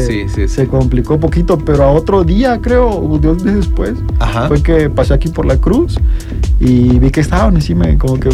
se complicó poquito, pero a otro día, creo, 2 días después, fue que pasé aquí por la Cruz y vi que estaban encima,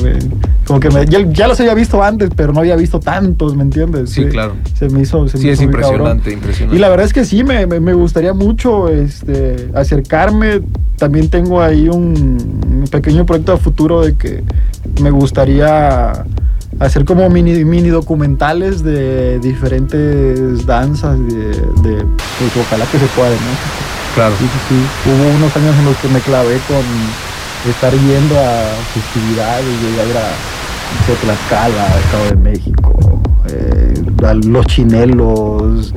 ya los había visto antes, pero no había visto tantos, ¿me entiendes? Sí, claro. Se me hizo es impresionante. Y la verdad es que sí, me gustaría mucho acercarme. También tengo ahí un pequeño proyecto a futuro de que me gustaría hacer como mini documentales de diferentes danzas, pues ojalá que se pueda, ¿no? Claro. Sí. Hubo unos años en los que me clavé con estar yendo a festividades, llegué a ir a Tlaxcala, Estado de México, a Los Chinelos,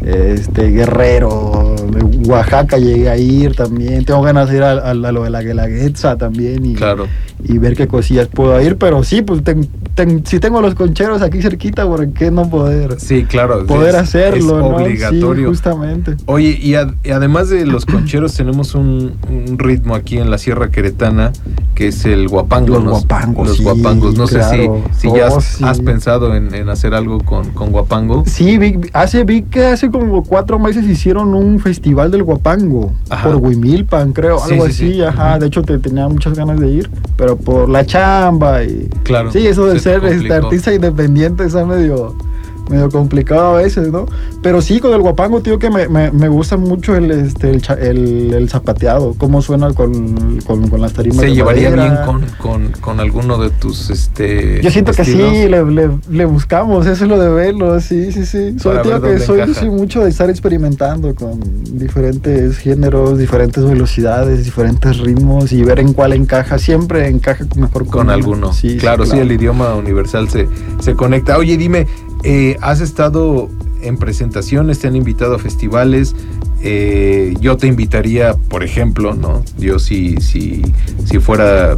Guerrero, Oaxaca llegué a ir también. Tengo ganas de ir a lo de la Guelaguetza también y ver qué cosillas puedo ir, pero sí, pues si tengo los concheros aquí cerquita, ¿por qué no poder? Sí, claro. Poder hacerlo, es obligatorio. Sí, justamente. Oye, y además de los concheros tenemos un ritmo aquí en la Sierra Queretana que es el guapango. Los guapangos. No claro. sé si ya has pensado en hacer algo con guapango. Sí, vi que hace como 4 meses hicieron un festival del guapango por Huimilpan, creo, algo así. Sí. De hecho tenía muchas ganas de ir, pero por la chamba y claro, sí, eso de ser artista independiente está medio complicado a veces, ¿no? Pero sí, con el guapango, tío, que me gusta mucho el zapateado, cómo suena con las tarimas. ¿Se llevaría bien con alguno de tus Yo siento estilos? Que sí, le buscamos, eso es lo de verlo, sí. Sobre todo que soy mucho de estar experimentando con diferentes géneros, diferentes velocidades, diferentes ritmos y ver en cuál encaja. Siempre encaja mejor con alguno. Sí, claro, el idioma universal se conecta. Oye, dime, ¿has estado en presentaciones? ¿Te han invitado a festivales? Yo te invitaría, por ejemplo, ¿no? Yo si fuera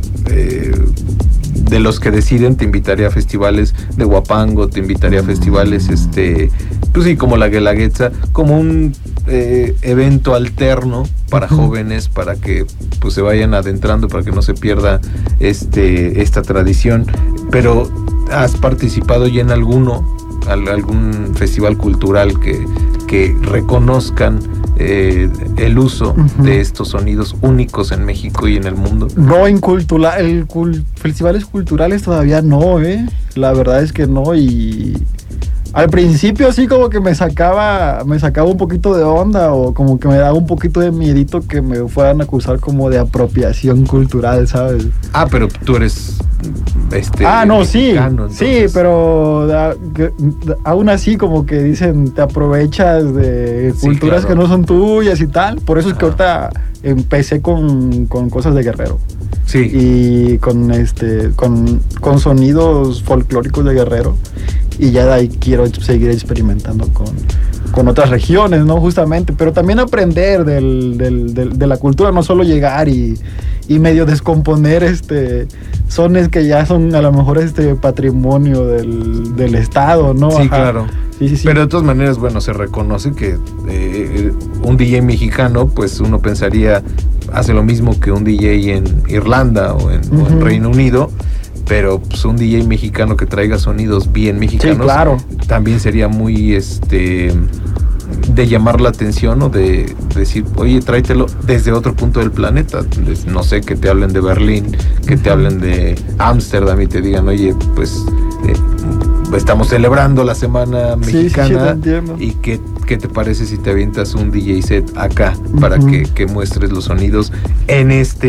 de los que deciden, te invitaría a festivales de guapango, te invitaría a festivales, pues sí, como la Guelaguetza, como un evento alterno para jóvenes, para que pues se vayan adentrando, para que no se pierda esta tradición. Pero ¿has participado ya en algún festival cultural que reconozcan el uso de estos sonidos únicos en México y en el mundo? No, en festivales culturales todavía no, la verdad es que no, y al principio así como que me sacaba un poquito de onda, o como que me daba un poquito de miedito que me fueran a acusar como de apropiación cultural, ¿sabes? Pero tú eres no, sí, entonces... sí, pero aún así como que dicen, te aprovechas de culturas que no son tuyas y tal. Por eso es que ahorita empecé con cosas de Guerrero. Sí. Y con sonidos folclóricos de Guerrero. Y ya de ahí quiero seguir experimentando con otras regiones, ¿no? Justamente, pero también aprender de la cultura, no solo llegar y medio descomponer sones que ya son a lo mejor patrimonio del estado, ¿no? Sí, claro. Sí. Pero de todas maneras, bueno, se reconoce que un DJ mexicano, pues uno pensaría, hace lo mismo que un DJ en Irlanda o en Reino Unido. Pero pues un DJ mexicano que traiga sonidos bien mexicanos, sí, claro, también sería muy de llamar la atención, o de decir, oye, tráetelo desde otro punto del planeta. No sé, que te hablen de Berlín, que te hablen de Ámsterdam y te digan, oye, pues estamos celebrando la Semana Mexicana, y ¿qué te parece si te avientas un DJ set acá para que muestres los sonidos en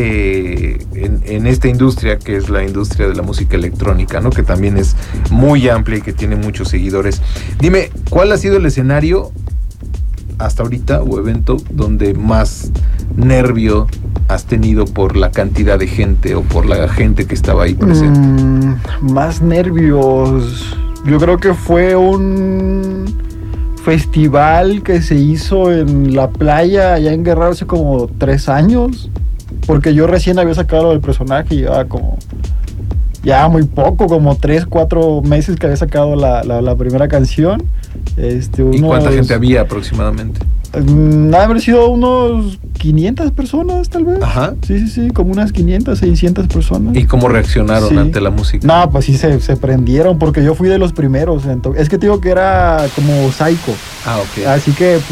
esta industria que es la industria de la música electrónica, ¿no? Que también es muy amplia y que tiene muchos seguidores. Dime, ¿cuál ha sido el escenario hasta ahorita o evento donde más nervio has tenido por la cantidad de gente o por la gente que estaba ahí presente? Más nervios, yo creo que fue un festival que se hizo en la playa allá en Guerrero hace como 3 años, porque yo recién había sacado el personaje y llevaba como ya muy poco, como 3-4 meses que había sacado la primera canción. ¿Y cuánta gente había aproximadamente? Debe haber sido unos 500 personas, tal vez. Ajá. Sí, como unas 500, 600 personas. ¿Y cómo reaccionaron ante la música? No, pues sí, se prendieron, porque yo fui de los primeros. Es que te digo que era como Psycho. Ah, ok. Así que